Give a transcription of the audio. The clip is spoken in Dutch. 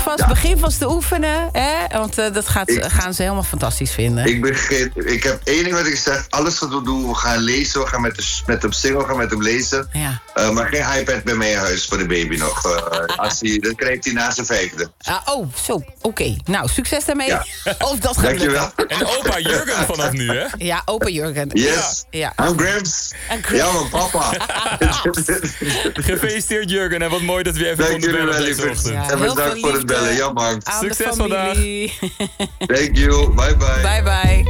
Begin vast te oefenen, hè? Want dat gaan ze helemaal fantastisch vinden. Ik heb één ding wat ik zeg. Alles wat we doen, we gaan lezen. We gaan met hem zingen, we gaan met hem lezen. Ja. Maar geen iPad bij mij in huis voor de baby nog. Dat krijgt hij na zijn 5e. Zo. Oké. Nou, succes daarmee. Ja. Of dat gaat Dankjewel. En opa Jurgen vanaf nu, hè? Ja, opa Jurgen. Yes. Ja. I'm Gramps. Ja, mijn papa. Gefeliciteerd, Jurgen. En wat mooi dat we even konden bellen deze ochtend. Ja, en bedankt voor het bellen. Ja, man. Succes vandaag. Thank you. Bye bye. Bye bye.